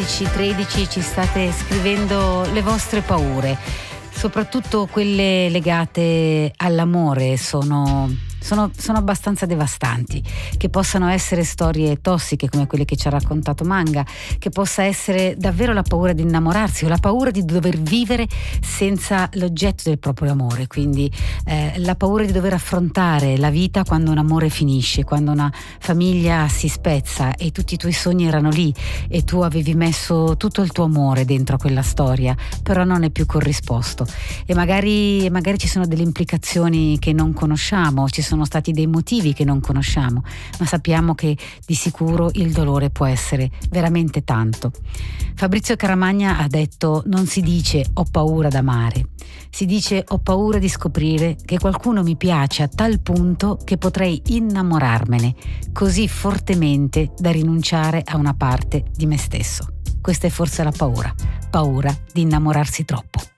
11:13 ci state scrivendo le vostre paure, soprattutto quelle legate all'amore. Sono abbastanza devastanti, che possano essere storie tossiche come quelle che ci ha raccontato Manga, che possa essere davvero la paura di innamorarsi o la paura di dover vivere senza l'oggetto del proprio amore, quindi la paura di dover affrontare la vita quando un amore finisce, quando una famiglia si spezza e tutti i tuoi sogni erano lì e tu avevi messo tutto il tuo amore dentro quella storia, però non è più corrisposto e magari ci sono delle implicazioni che non conosciamo, ci sono stati dei motivi che non conosciamo, ma sappiamo che di sicuro il dolore può essere veramente tanto. Fabrizio Caramagna ha detto: non si dice ho paura d'amare, si dice ho paura di scoprire che qualcuno mi piace a tal punto che potrei innamorarmene così fortemente da rinunciare a una parte di me stesso. Questa è forse la paura di innamorarsi troppo.